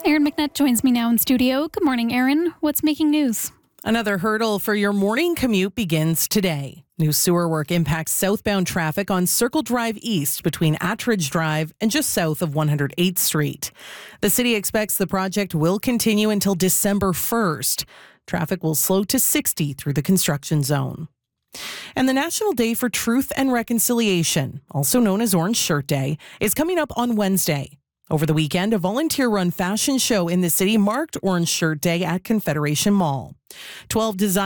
Erin McNutt joins me now in studio. Good morning, Erin. What's making news? Another hurdle for your morning commute begins today. New sewer work impacts southbound traffic on Circle Drive East between Attridge Drive and just south of 108th Street. The city expects the project will continue until December 1st. Traffic will slow to 60 through the construction zone. And the National Day for Truth and Reconciliation, also known as Orange Shirt Day, is coming up on Wednesday. Over the weekend, a volunteer-run fashion show in the city marked Orange Shirt Day at Confederation Mall. 12 designers